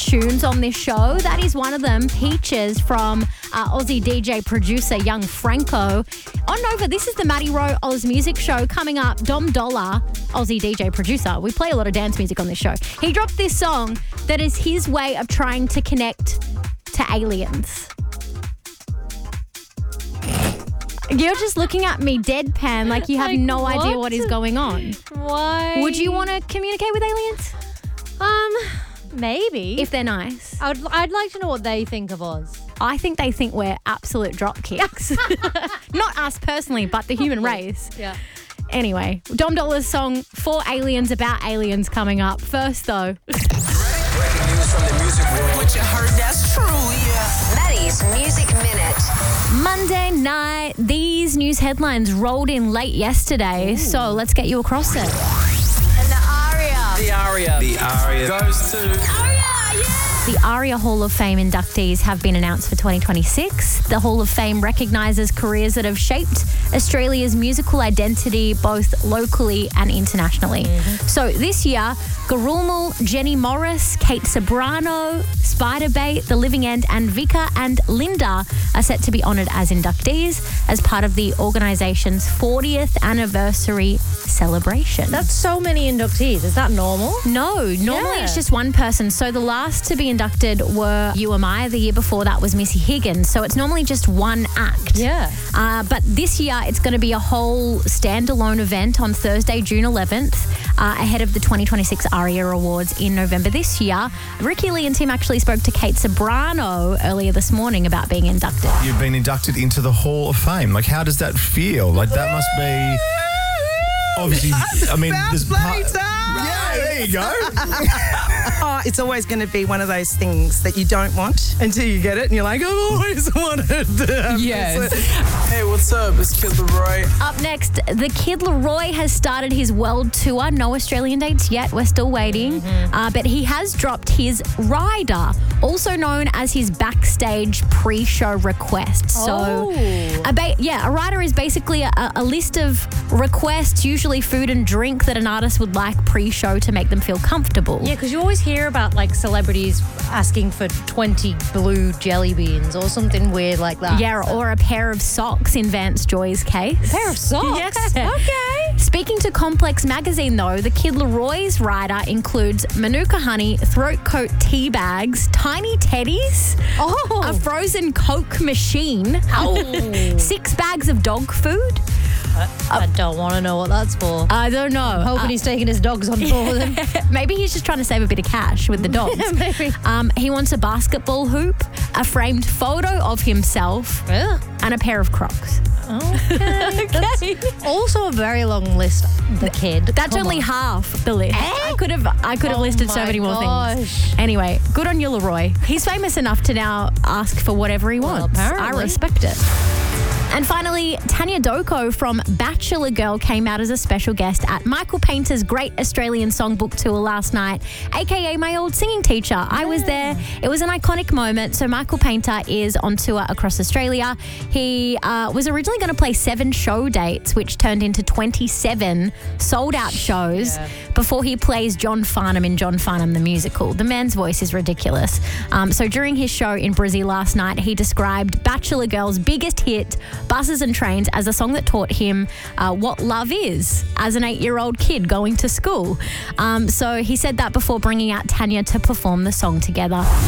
tunes on this show. That is one of them, Peaches from Aussie DJ producer Young Franco. On Nova, this is the Maddie Rowe Oz Music Show. Coming up, Dom Dollar, Aussie DJ producer. We play a lot of dance music on this show. He dropped this song that is his way of trying to connect to aliens. You're just looking at me deadpan like you have no idea what is going on. Why? Would you want to communicate with aliens? Maybe. If they're nice. I'd like to know what they think of us. I think they think we're absolute drop kicks. Not us personally, but the human race. Yeah. Anyway, Dom Dollar's song for aliens about aliens coming up. First, though. Breaking news from the music world. What you heard, that's true, yeah. Maddie's Music Minute. Monday night, these news headlines rolled in late yesterday, so let's get you across it. And the aria. The aria goes to... The ARIA Hall of Fame inductees have been announced for 2026. The Hall of Fame recognises careers that have shaped Australia's musical identity both locally and internationally. So this year, Garulmal, Jenny Morris, Kate Sobrano, Spiderbait, The Living End and Vika and Linda are set to be honoured as inductees as part of the organisation's 40th anniversary celebration. That's so many inductees. Is that normal? No, normally it's just one person. So the last to be inducted were You Am I. The year before that was Missy Higgins. So it's normally just one act. Yeah. But this year it's going to be a whole standalone event on Thursday, June 11th, ahead of the 2026 ARIA Awards in November this year. Ricky Lee and Tim actually spoke to Kate Sobrano earlier this morning about being inducted. You've been inducted into the Hall of Fame. Like, how does that feel? Like, that must be... Obviously, I mean... Yeah, there you go. Oh, it's always going to be one of those things that you don't want until you get it and you're like, I've always wanted to have Yes. Hey, what's up? It's Kid Laroi. Up next, the Kid Laroi has started his world tour. No Australian dates yet. We're still waiting. But he has dropped his rider, also known as his backstage pre-show request. So, a rider is basically a list of requests, usually food and drink, that an artist would like pre-show to make them feel comfortable. Yeah, because you always hear about like celebrities asking for 20 blue jelly beans or something weird like that. Yeah, or a pair of socks in Vance Joy's case. A pair of socks? Yeah. Okay. Speaking to Complex Magazine, though, the Kid Laroi's rider includes Manuka honey, throat coat tea bags, tiny teddies, a frozen Coke machine, 6 bags of dog food. I don't want to know what that's for. I don't know. Hoping he's taking his dogs on board with him. Maybe he's just trying to save a bit of cash with the dogs. Maybe. He wants a basketball hoop, a framed photo of himself, and a pair of Crocs. Okay. That's also a very long list. The Kid. That's only half the list. I could have listed so many more things. Anyway, good on you, Leroy. He's famous enough to now ask for whatever he wants. Apparently. I respect it. And finally, Tanya Doko from Bachelor Girl came out as a special guest at Michael Painter's Great Australian Songbook Tour last night, aka my old singing teacher. I was there. It was an iconic moment. So Michael Painter is on tour across Australia. He was originally going to play 7 show dates, which turned into 27 sold-out shows before he plays John Farnham in John Farnham the Musical. The man's voice is ridiculous. So during his show in Brizzy last night, he described Bachelor Girl's biggest hit, Buses and Trains, as a song that taught him what love is as an 8-year-old kid going to school. So he said that before bringing out Tanya to perform the song together.